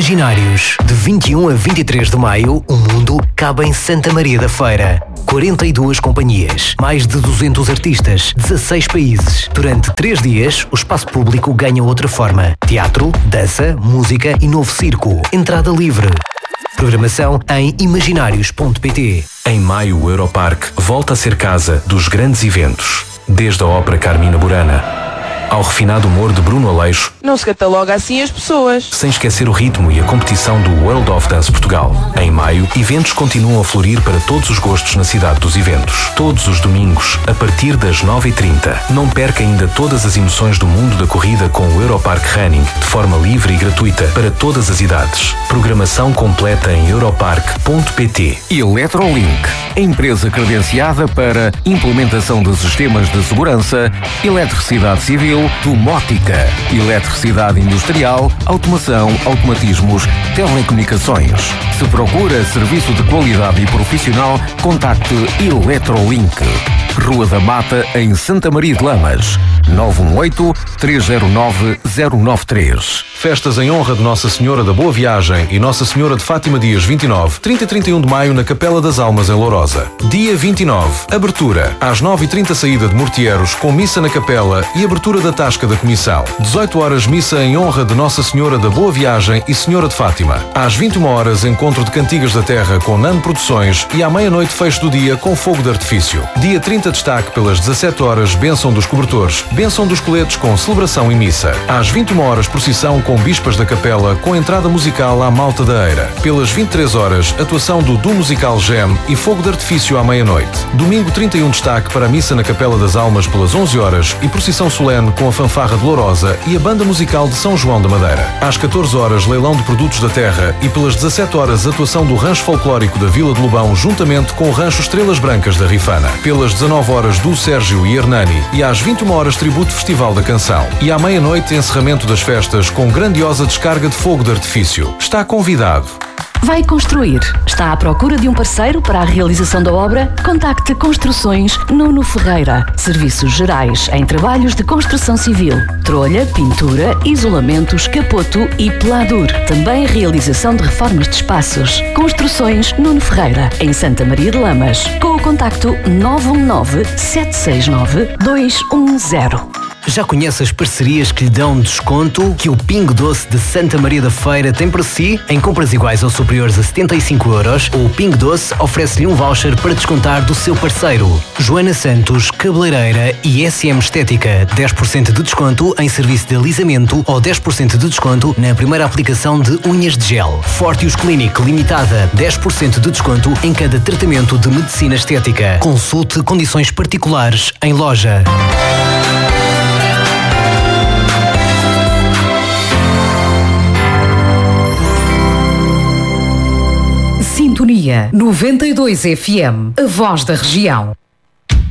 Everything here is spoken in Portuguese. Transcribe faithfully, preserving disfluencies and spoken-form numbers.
Imaginários. De vinte e um a vinte e três de maio, o mundo cabe em Santa Maria da Feira. quarenta e duas companhias, mais de duzentos artistas, dezasseis países. Durante três dias, o espaço público ganha outra forma. Teatro, dança, música e novo circo. Entrada livre. Programação em imaginários ponto pt. Em maio, o Europarque volta a ser casa dos grandes eventos. Desde a ópera Carmina Burana ao refinado humor de Bruno Aleixo. Não se cataloga assim as pessoas. Sem esquecer o ritmo e a competição do World of Dance Portugal. Em maio, eventos continuam a florir para todos os gostos na cidade dos eventos. Todos os domingos, a partir das nove e trinta. Não perca ainda todas as emoções do mundo da corrida com o Europarque Running, de forma livre e gratuita para todas as idades. Programação completa em europarque ponto pt. Eletrolink, empresa credenciada para implementação de sistemas de segurança, eletricidade civil, domótica, eletricidade industrial, automação, automatismos, telecomunicações. Se procura serviço de qualidade e profissional, contacte Eletrolink. Rua da Mata, em Santa Maria de Lamas. nove um oito, três zero nove, zero nove três. Festas em honra de Nossa Senhora da Boa Viagem e Nossa Senhora de Fátima Dias vinte e nove, trinta e trinta e um de maio na Capela das Almas em Lourosa. Dia vinte e nove, abertura. Às nove e trinta saída de Mortieros com missa na capela e abertura da Tasca da Comissão. dezoito horas missa em honra de Nossa Senhora da Boa Viagem e Senhora de Fátima. Às vinte e uma horas encontro de Cantigas da Terra com Nano Produções e à meia-noite fecho do dia com fogo de artifício. Dia trinta destaque pelas dezassete horas bênção dos cobertores, bênção dos coletes com celebração e missa. Às vinte e uma horas procissão com bispas da capela com entrada musical à Malta da Eira. Pelas vinte e três horas atuação do Du Musical Gem e fogo de artifício à meia-noite. Domingo trinta e um destaque para a missa na Capela das Almas pelas onze horas e procissão solene com a fanfarra de Lourosa e a banda musical de São João da Madeira. Às catorze horas leilão de produtos da terra e pelas dezassete horas atuação do rancho folclórico da Vila de Lobão juntamente com o rancho Estrelas Brancas da Rifana. Pelas dezanove horas do Sérgio e Hernani e às vinte e uma horas tributo Festival da Canção. E à meia-noite encerramento das festas com grandiosa descarga de fogo de artifício. Está convidado. Vai construir? Está à procura de um parceiro para a realização da obra? Contacte Construções Nuno Ferreira. Serviços gerais em trabalhos de construção civil. Trolha, pintura, isolamentos, capoto e pelador. Também realização de reformas de espaços. Construções Nuno Ferreira, em Santa Maria de Lamas. Com o contacto nove um nove, sete seis nove, dois um zero. Já conhece as parcerias que lhe dão desconto que o Pingo Doce de Santa Maria da Feira tem para si? Em compras iguais ou superiores a setenta e cinco euros, o Pingo Doce oferece-lhe um voucher para descontar do seu parceiro. Joana Santos, cabeleireira e S M Estética. dez por cento de desconto em serviço de alisamento ou dez por cento de desconto na primeira aplicação de unhas de gel. Fortius Clinic Limitada. dez por cento de desconto em cada tratamento de medicina estética. Consulte condições particulares em loja. Sintonia noventa e dois F M, a voz da região.